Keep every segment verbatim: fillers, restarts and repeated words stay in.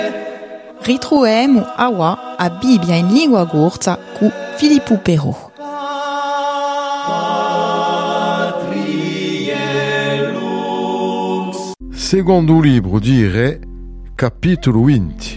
Ritroviamo awa a Bibbia in lingua corsa cu Filippo Però. Secondo libro di Re, capitolo venti.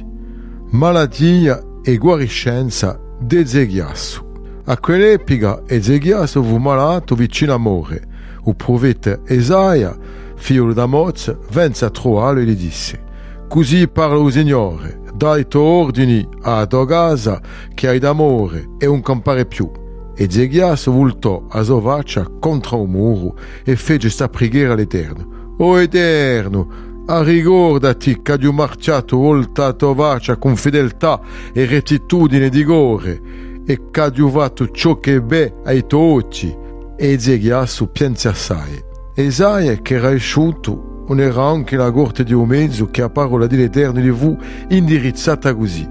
Malattia e guariscenza di Ezechiasu. A quell'epoca Ezechiasu fu malato vicino a morire. Il profeta Esaia, figlio di Amoz, venne a trovarlo e gli disse: così parla il Signore, dai tuoi ordini a tua casa che hai d'amore e non campare più. Ezechiasu voltò a sua faccia contro un muro e fece sta preghiera all'Eterno: O Eterno, ricordati che hai marciato volta a tua faccia con fedeltà e rettitudine di cuore e che hai fatto ciò che è bene ai tuoi occhi. E Ezechiasu pianse assai. Esaia, che era asciutto, non era anche la corte di un mezzo che a parola dell'Eterno gli fu indirizzata così: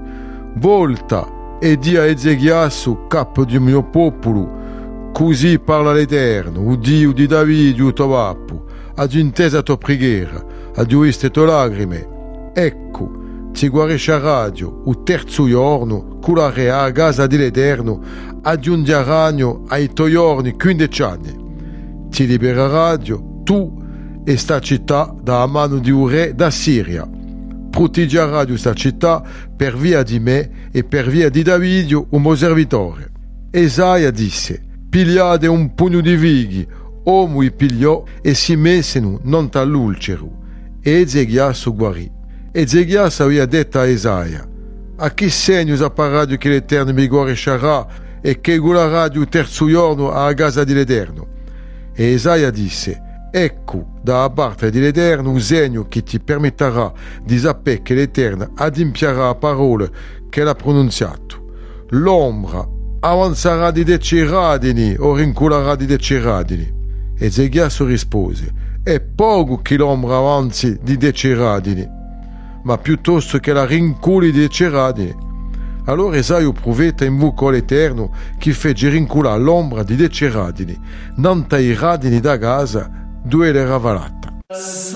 volta e di a Ezechiasu, capo del mio popolo, così parla l'Eterno, o Dio di Davide, o tuo papà, ad intesa tua preghiera, ad viste tue lacrime. Ecco, ti guarisce a radio, o terzo giorno, con la re a casa dell'Eterno, ad un ragno ai tuoi giorni quindici anni. Ti libera radio, tu e sta città da mano di un re da Siria. Protegge radio sta città per via di me e per via di Davide, un mio servitore. Esaia disse: pigliate un pugno di vighi. Uomo i pigliò e si messero non all'ulcero. E Ezechiasu guarì. Ezechiasu aveva detto a Esaia: a chi segno sa paradio che l'Eterno mi guariscerà e che guarerà il terzo giorno alla casa dell'Eterno? E Esaia disse: ecco, da parte dell'Eterno un segno che ti permetterà di sapere che l'Eterno adempierà la parola che l'ha pronunziato. L'ombra avanzerà di dieci radini o rinculerà di dieci radini. Ezechiasu rispose: è poco che l'ombra avanzi di dieci radini, ma piuttosto che la rinculi di dieci radini. Allora Esaia, il profeta, invocò l'Eterno che fece rinculare l'ombra di dieci radini, nanta i radini da casa dove l'era valata.